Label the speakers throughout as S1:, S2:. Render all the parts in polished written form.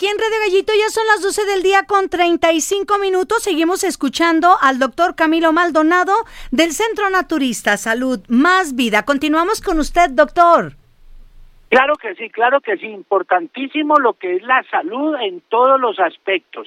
S1: Aquí en Radio Gallito ya son las 12 del día con 35 minutos. Seguimos escuchando al doctor Camilo Maldonado del Centro Naturista Salud Más Vida. Continuamos con usted, doctor.
S2: Claro que sí, importantísimo lo que es la salud en todos los aspectos.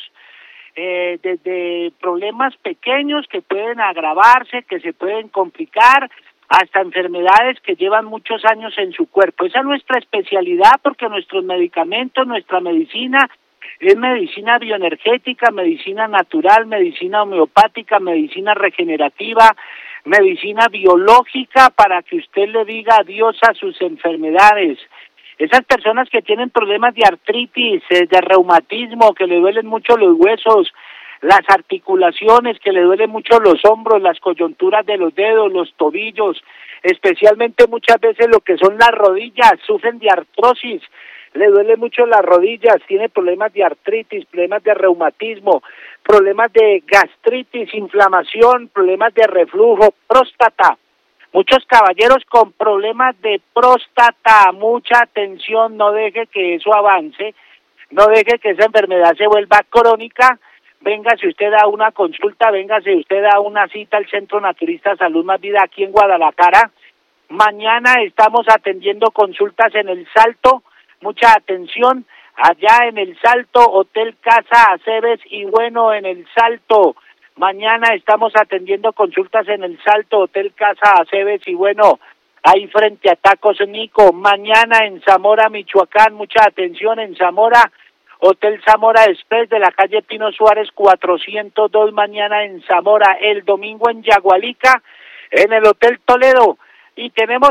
S2: Desde problemas pequeños que pueden agravarse, que se pueden complicar, hasta enfermedades que llevan muchos años en su cuerpo. Esa es nuestra especialidad, porque nuestros medicamentos, nuestra medicina, es medicina bioenergética, medicina natural, medicina homeopática, medicina regenerativa, medicina biológica, para que usted le diga adiós a sus enfermedades. Esas personas que tienen problemas de artritis, de reumatismo, que le duelen mucho los huesos, las articulaciones, que le duelen mucho los hombros, las coyunturas de los dedos, los tobillos, especialmente muchas veces lo que son las rodillas, sufren de artrosis, le duele mucho las rodillas, tiene problemas de artritis, problemas de reumatismo, problemas de gastritis, inflamación, problemas de reflujo, próstata. Muchos caballeros con problemas de próstata, mucha atención, no deje que eso avance, no deje que esa enfermedad se vuelva crónica. Véngase usted a una consulta, véngase usted a una cita al Centro Naturista Salud Más Vida aquí en Guadalajara. Mañana estamos atendiendo consultas en El Salto, mucha atención, allá en El Salto, Hotel Casa Aceves y Bueno en El Salto. Mañana estamos atendiendo consultas en El Salto, Hotel Casa Aceves y Bueno, ahí frente a Tacos Nico. Mañana en Zamora, Michoacán, mucha atención en Zamora, Hotel Zamora Express de la calle Pino Suárez 402, mañana en Zamora. El domingo en Yagualica, en el Hotel Toledo. Y tenemos,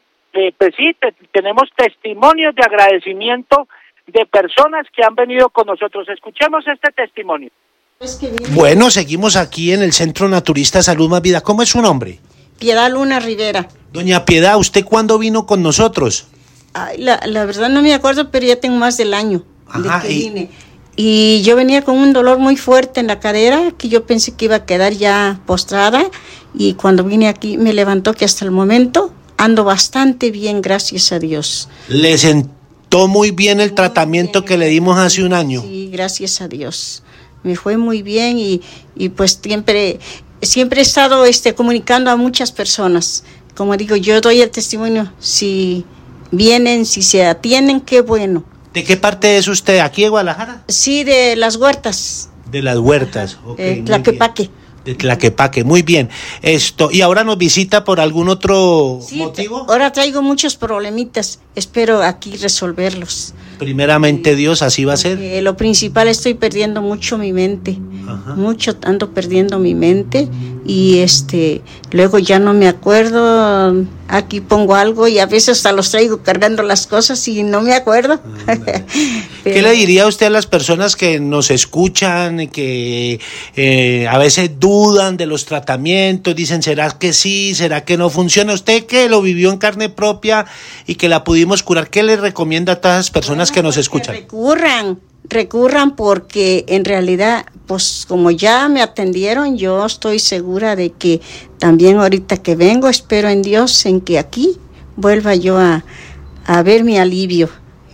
S2: tenemos testimonios de agradecimiento de personas que han venido con nosotros. Escuchemos este testimonio.
S3: Bueno, seguimos aquí en el Centro Naturista Salud Más Vida. ¿Cómo es su nombre?
S4: Piedad Luna Rivera.
S3: Doña Piedad, ¿usted cuándo vino con nosotros?
S4: Ay, la verdad no me acuerdo, pero ya tengo más del año de que vine. Y yo venía con un dolor muy fuerte en la cadera, que yo pensé que iba a quedar ya postrada, y cuando vine aquí me levantó, que hasta el momento ando bastante bien, gracias a Dios.
S3: ¿Le sentó muy bien el tratamiento que le dimos hace un año?
S4: Sí, gracias a Dios. Me fue muy bien y pues siempre he estado comunicando a muchas personas. Como digo, yo doy el testimonio, si vienen, si se atienden, qué bueno.
S3: ¿De qué parte es usted? ¿Aquí de Guadalajara?
S4: Sí, de Las Huertas.
S3: De Las Huertas, ok.
S4: Tlaquepaque.
S3: De Tlaquepaque, muy bien. ¿Y ahora nos visita por algún otro motivo?
S4: Ahora traigo muchos problemitas, espero aquí resolverlos.
S3: Primeramente Dios, así va a ser.
S4: Lo principal, estoy perdiendo mucho mi mente. Ajá. Mucho ando perdiendo mi mente y luego ya no me acuerdo, aquí pongo algo y a veces hasta los traigo cargando las cosas y no me acuerdo. Pero,
S3: ¿qué le diría usted a las personas que nos escuchan, que a veces dudan de los tratamientos, dicen será que sí, será que no funciona? Usted que lo vivió en carne propia y que la pudimos curar, ¿qué le recomienda a todas las personas que nos escuchan?
S4: Recurran porque en realidad, pues como ya me atendieron, yo estoy segura de que también ahorita que vengo, espero en Dios en que aquí vuelva yo a ver mi alivio,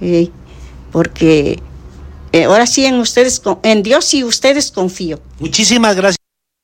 S4: porque ahora sí en Dios y ustedes confío.
S3: Muchísimas gracias.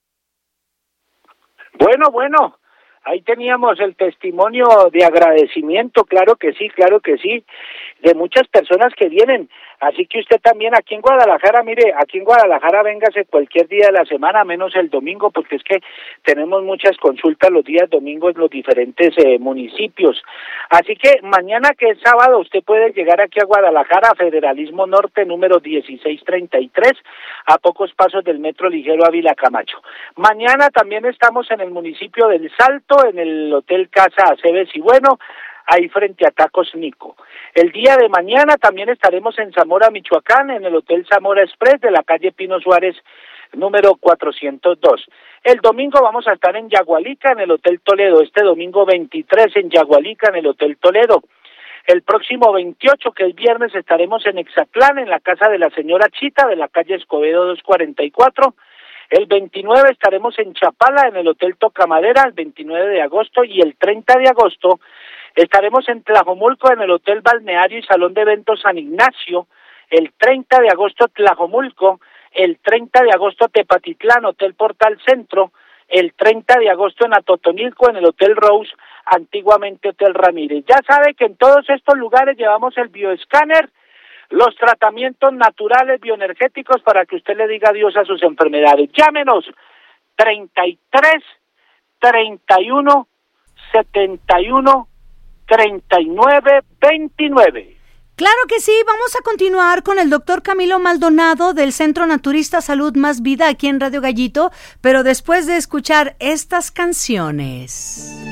S2: Bueno, ahí teníamos el testimonio de agradecimiento, claro que sí, de muchas personas que vienen. Así que usted también aquí en Guadalajara, mire, aquí en Guadalajara véngase cualquier día de la semana, menos el domingo, porque es que tenemos muchas consultas los días domingos en los diferentes municipios. Así que mañana, que es sábado, usted puede llegar aquí a Guadalajara, Federalismo Norte, número 1633, a pocos pasos del Metro Ligero Ávila Camacho. Mañana también estamos en el municipio del Salto, en el Hotel Casa Aceves y Bueno, ahí frente a Tacos Nico. El día de mañana también estaremos en Zamora, Michoacán, en el Hotel Zamora Express de la calle Pino Suárez, número 402. El domingo vamos a estar en Yagualica, en el Hotel Toledo, este domingo 23 en Yagualica, en el Hotel Toledo. El próximo 28, que es viernes, estaremos en Exatlán, en la casa de la señora Chita, de la calle Escobedo 244. El 29 estaremos en Chapala, en el Hotel Tocamadera, el 29 de agosto, y el 30 de agosto estaremos en Tlajomulco, en el Hotel Balneario y Salón de Eventos San Ignacio, el 30 de agosto Tlajomulco, el 30 de agosto Tepatitlán, Hotel Portal Centro, el 30 de agosto en Atotonilco, en el Hotel Rose, antiguamente Hotel Ramírez. Ya sabe que en todos estos lugares llevamos el bioescáner, los tratamientos naturales bioenergéticos para que usted le diga adiós a sus enfermedades. Llámenos 33 31 71 39 29.
S1: Claro que sí, vamos a continuar con el doctor Camilo Maldonado del Centro Naturista Salud Más Vida aquí en Radio Gallito, pero después de escuchar estas canciones.